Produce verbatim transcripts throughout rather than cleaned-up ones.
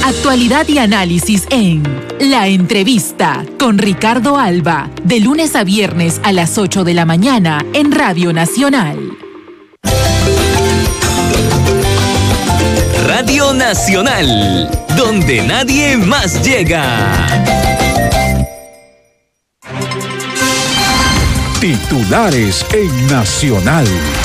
Actualidad y análisis en La Entrevista con Ricardo Alba, de lunes a viernes a las ocho de la mañana en Radio Nacional. Radio Nacional, donde nadie más llega. Titulares en Nacional.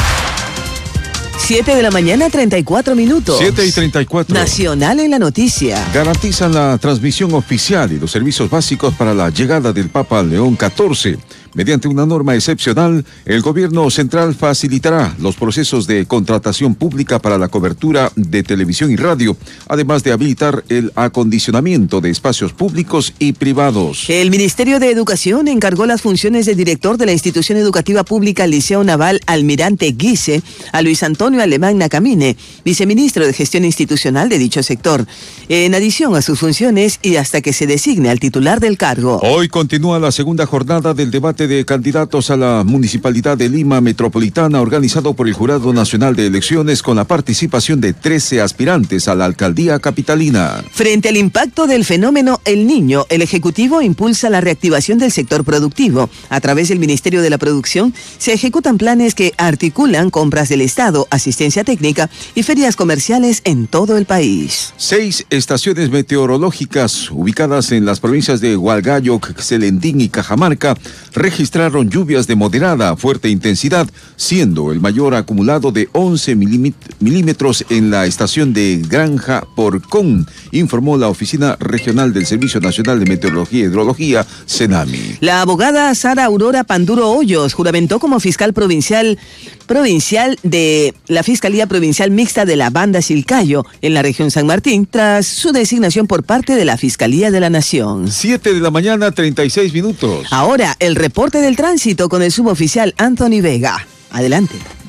siete de la mañana, treinta y cuatro minutos. siete y treinta y cuatro. Nacional en la noticia. Garantizan la transmisión oficial y los servicios básicos para la llegada del Papa León catorce. Mediante una norma excepcional, el gobierno central facilitará los procesos de contratación pública para la cobertura de televisión y radio, además de habilitar el acondicionamiento de espacios públicos y privados. El Ministerio de Educación encargó las funciones de director de la institución educativa pública Liceo Naval Almirante Guise a Luis Antonio Alemán Nacamine, viceministro de Gestión Institucional de dicho sector, en adición a sus funciones y hasta que se designe al titular del cargo. Hoy continúa la segunda jornada del debate de candidatos a la Municipalidad de Lima Metropolitana, organizado por el Jurado Nacional de Elecciones, con la participación de trece aspirantes a la alcaldía capitalina. Frente al impacto del fenómeno El Niño, el Ejecutivo impulsa la reactivación del sector productivo. A través del Ministerio de la Producción se ejecutan planes que articulan compras del Estado, asistencia técnica y ferias comerciales en todo el país. Seis estaciones meteorológicas ubicadas en las provincias de Hualgayo, Xelendín y Cajamarca registraron lluvias de moderada a fuerte intensidad, siendo el mayor acumulado de once milímetros en la estación de Granja Porcón, informó la Oficina Regional del Servicio Nacional de Meteorología y Hidrología, CENAMI. La abogada Sara Aurora Panduro Hoyos juramentó como fiscal provincial provincial de la Fiscalía Provincial Mixta de la Banda Chilcayo en la región San Martín, tras su designación por parte de la Fiscalía de la Nación. siete de la mañana, treinta y seis minutos. Ahora, el reporte del tránsito con el suboficial Anthony Vega. Adelante.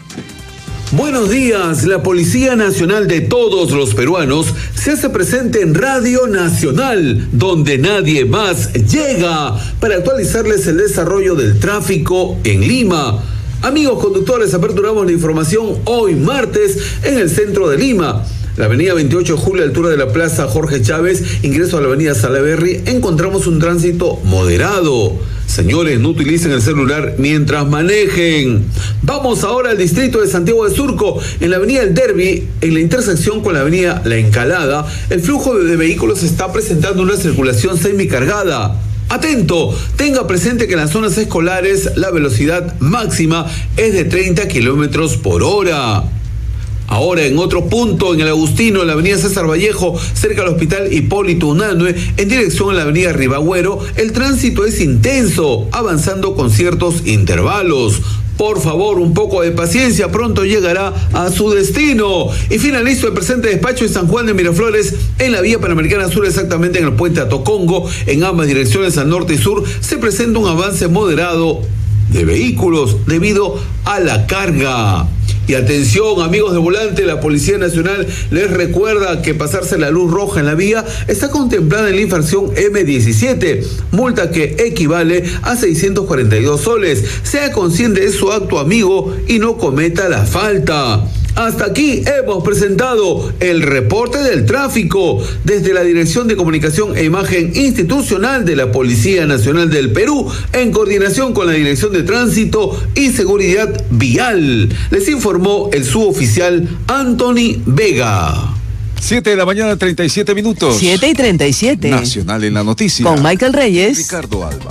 Buenos días, la Policía Nacional de todos los peruanos se hace presente en Radio Nacional, donde nadie más llega, para actualizarles el desarrollo del tráfico en Lima. Amigos conductores, aperturamos la información hoy martes en el centro de Lima. La avenida veintiocho de julio, altura de la plaza Jorge Chávez, ingreso a la avenida Salaberry, encontramos un tránsito moderado. Señores, no utilicen el celular mientras manejen. Vamos ahora al distrito de Santiago de Surco. En la avenida El Derby, en la intersección con la avenida La Encalada, el flujo de vehículos está presentando una circulación semicargada. Atento, tenga presente que en las zonas escolares la velocidad máxima es de treinta kilómetros por hora. Ahora en otro punto, en el Agustino, en la avenida César Vallejo, cerca del hospital Hipólito Unanue, en dirección a la avenida Ribagüero, el tránsito es intenso, avanzando con ciertos intervalos. Por favor, un poco de paciencia, pronto llegará a su destino. Y finalizo el presente despacho en San Juan de Miraflores, en la vía Panamericana Sur, exactamente en el puente Atocongo, en ambas direcciones al norte y sur, se presenta un avance moderado de vehículos debido a la carga. Y atención, amigos de volante, la Policía Nacional les recuerda que pasarse la luz roja en la vía está contemplada en la infracción eme diecisiete, multa que equivale a seiscientos cuarenta y dos soles. Sea consciente de su acto, amigo, y no cometa la falta. Hasta aquí hemos presentado el reporte del tráfico desde la Dirección de Comunicación e Imagen Institucional de la Policía Nacional del Perú, en coordinación con la Dirección de Tránsito y Seguridad Vial. Les informó el suboficial Anthony Vega. siete de la mañana, treinta y siete minutos. siete y treinta y siete. Nacional en la noticia. Con Michael Reyes. Ricardo Alba.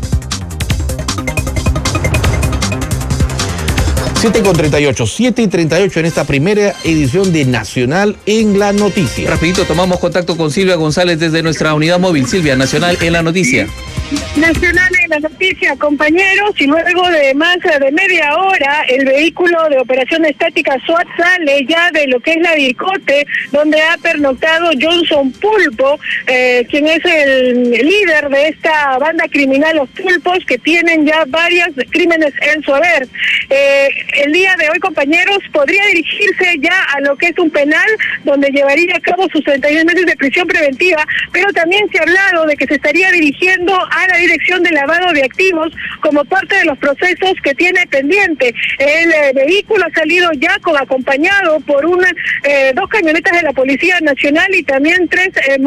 siete con treinta y ocho, siete y treinta y ocho en esta primera edición de Nacional en la Noticia. Rapidito, tomamos contacto con Silvia González desde nuestra unidad móvil. Silvia, Nacional en la Noticia. Nacional en la noticia, compañeros, y luego de más de media hora, el vehículo de operación estática SWAT sale ya de lo que es la Vircote, donde ha pernoctado Johnson Pulpo, eh, quien es el líder de esta banda criminal, los Pulpos, que tienen ya varios crímenes en su haber. Eh, el día de hoy, compañeros, podría dirigirse ya a lo que es un penal, donde llevaría a cabo sus treinta y dos meses de prisión preventiva, pero también se ha hablado de que se estaría dirigiendo a la Dirección de Lavado de Activos como parte de los procesos que tiene pendiente. El eh, vehículo ha salido ya con acompañado por una, eh, dos camionetas de la Policía Nacional y también tres eh,